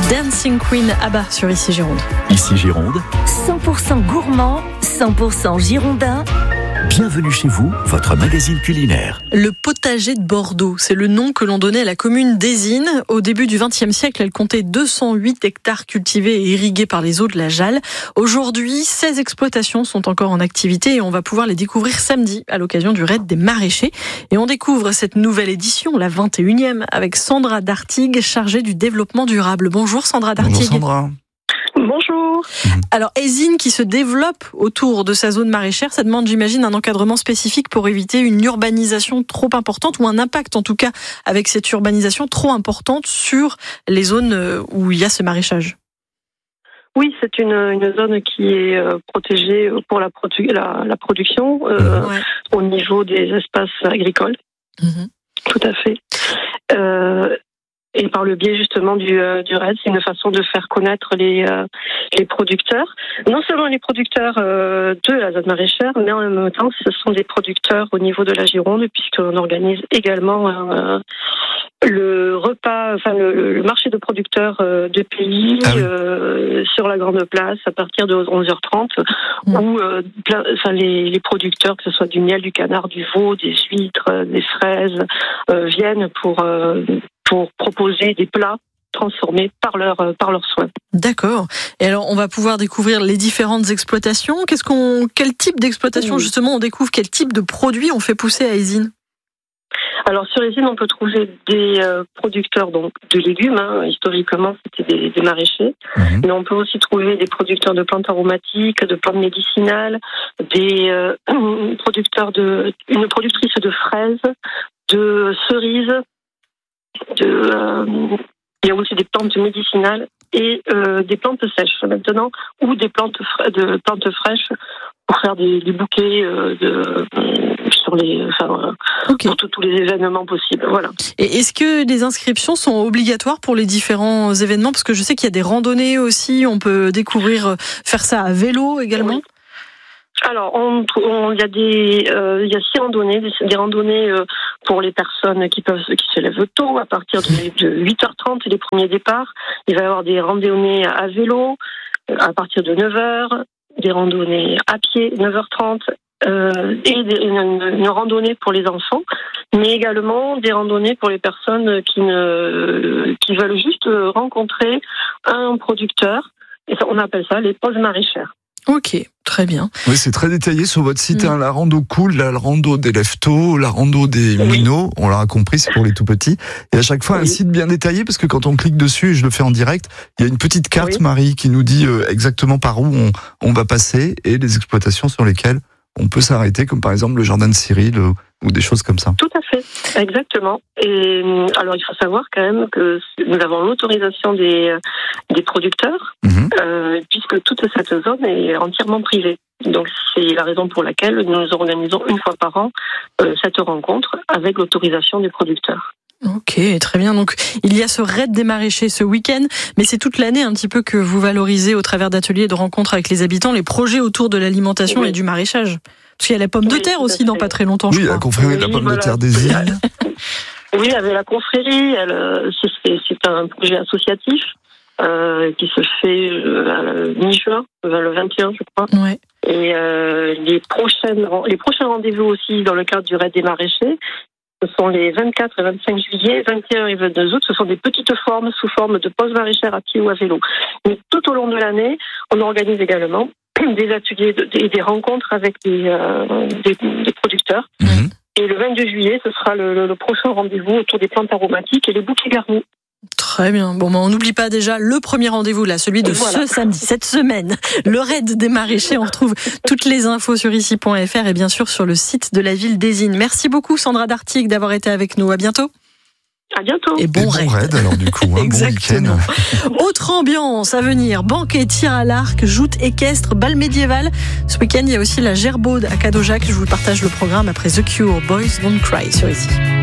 Dancing Queen ABBA sur Ici Gironde. Ici Gironde, 100% gourmand, 100% girondin. bienvenue chez vous, votre magazine culinaire. Le potager de Bordeaux, c'est le nom que l'on donnait à la commune d'Ezine. Au début du XXe siècle, elle comptait 208 hectares cultivés et irrigués par les eaux de la Jalle. Aujourd'hui, 16 exploitations sont encore en activité et on va pouvoir les découvrir samedi à l'occasion du raid des maraîchers. Et on découvre cette nouvelle édition, la 21e, avec Sandra Dartigue, chargée du développement durable. Bonjour Sandra Dartigue. Bonjour Sandra. Bonjour. Alors, Ezine qui se développe autour de sa zone maraîchère, ça demande, j'imagine, un encadrement spécifique pour éviter une urbanisation trop importante ou un impact, en tout cas, avec cette urbanisation trop importante sur les zones où il y a ce maraîchage. Oui, c'est une zone qui est protégée pour la production au niveau des espaces agricoles. Tout à fait. Et par le biais justement du RAID, c'est une façon de faire connaître les producteurs. Non seulement les producteurs de la zone maraîchère, mais en même temps, ce sont des producteurs au niveau de la Gironde, puisqu'on organise également le repas, enfin le marché de producteurs de pays sur la Grande Place à partir de 11h30, où les producteurs, que ce soit du miel, du canard, du veau, des huîtres, des fraises, viennent pour proposer des plats transformés par leurs soins. D'accord. Et alors, on va pouvoir découvrir les différentes exploitations. Quel type d'exploitation, justement, on découvre quel type de produits on fait pousser à Ezine? Alors, sur Ezine, on peut trouver des producteurs donc de légumes. Historiquement, c'était des maraîchers. Mais on peut aussi trouver des producteurs de plantes aromatiques, de plantes médicinales, une productrice de fraises, de cerises. Il y a aussi des plantes médicinales et des plantes sèches maintenant, ou des plantes fraîches pour faire des bouquets pour tous les événements possibles. Voilà. Et est-ce que les inscriptions sont obligatoires pour les différents événements? Parce que je sais qu'il y a des randonnées aussi, on peut faire ça à vélo également. Oui. Alors, il y a 6 randonnées, des randonnées pour les personnes qui se lèvent tôt, à partir de 8h30, les premiers départs. Il va y avoir des randonnées à vélo, à partir de 9h, des randonnées à pied, 9h30, et une randonnée pour les enfants, mais également des randonnées pour les personnes qui veulent juste rencontrer un producteur. Et ça, on appelle ça les pauses maraîchères. Ok, très bien. Oui, c'est très détaillé sur votre site. La rando cool, la rando des lève-tôt, la rando des minots. On l'aura compris, c'est pour les tout petits. Et à chaque fois, un site bien détaillé, parce que quand on clique dessus, et je le fais en direct, il y a une petite carte, Marie, qui nous dit exactement par où on va passer et les exploitations sur lesquelles on peut s'arrêter, comme par exemple le jardin de Cyril ou des choses comme ça. Tout à fait, exactement. Et alors, il faut savoir quand même que nous avons l'autorisation des producteurs, puisque toute cette zone est entièrement privée. Donc, c'est la raison pour laquelle nous organisons une fois par an cette rencontre avec l'autorisation des producteurs. Ok, très bien. Donc, il y a ce raid des maraîchers ce week-end, mais c'est toute l'année un petit peu que vous valorisez au travers d'ateliers et de rencontres avec les habitants, les projets autour de l'alimentation et du maraîchage. Parce qu'il y a la pomme de terre aussi dans pas très longtemps, je crois. Oui, la confrérie de la pomme de terre d'Ezine. Oui, avec la confrérie, c'est un projet associatif qui se fait mi-juin, le 21, je crois. Ouais. Et les prochains rendez-vous aussi dans le cadre du raid des maraîchers, ce sont les 24 et 25 juillet, 21 et 22 août. Ce sont des petites formes sous forme de pause maraîchère à pied ou à vélo. Mais tout au long de l'année, on organise également des ateliers et des rencontres avec des producteurs. Et le 22 juillet, ce sera le prochain rendez-vous autour des plantes aromatiques et les bouquets garnis. Très bien. Bon, on n'oublie pas déjà le premier rendez-vous, là, celui de ce samedi, cette semaine. Le raid des maraîchers. On retrouve toutes les infos sur ici.fr et bien sûr sur le site de la ville d'Ezine. Merci beaucoup, Sandra Dartigue, d'avoir été avec nous. À bientôt. À bientôt. Et bon raid alors du coup. Exactement. Bon week-end. Autre ambiance à venir. Banquet, tir à l'arc, joute équestre, bal médiéval. Ce week-end, il y a aussi la Gerbaude à Cadojac. Je vous partage le programme après The Cure, Boys Don't Cry sur Ici.